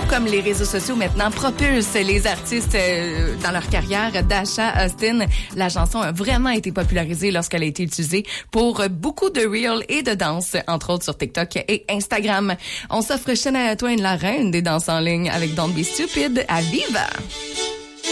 comme les réseaux sociaux maintenant propulsent les artistes dans leur carrière, Dasha Austin, la chanson a vraiment été popularisée lorsqu'elle a été utilisée pour beaucoup de reels et de danse, entre autres sur TikTok et Instagram. On s'offre Shania Twain, la reine des danses en ligne, avec Don't Be Stupid à Viva.